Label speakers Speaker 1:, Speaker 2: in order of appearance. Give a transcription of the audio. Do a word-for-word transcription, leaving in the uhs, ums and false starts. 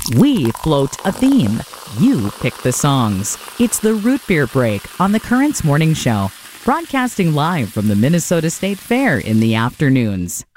Speaker 1: We float a theme. You pick the songs. It's the Root Beer Break on the Currents Morning Show, broadcasting live from the Minnesota State Fair in the afternoons.